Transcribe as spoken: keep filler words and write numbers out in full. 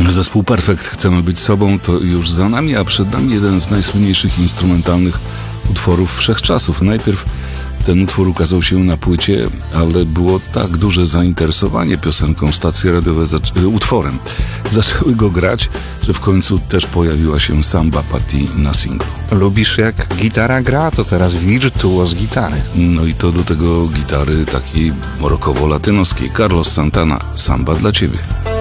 Zespół Perfekt Chcemy być sobą to już za nami, a przed nami jeden z najsłynniejszych instrumentalnych utworów wszechczasów. Najpierw ten utwór ukazał się na płycie, ale było tak duże zainteresowanie piosenką, stacje radiowe, zac- utworem zaczęły go grać, że w końcu też pojawiła się Samba Patty na singlu. Lubisz jak gitara gra? To teraz wirtuoz gitary. No i to do tego gitary takiej morokowo-latynoskiej. Carlos Santana, Samba dla ciebie.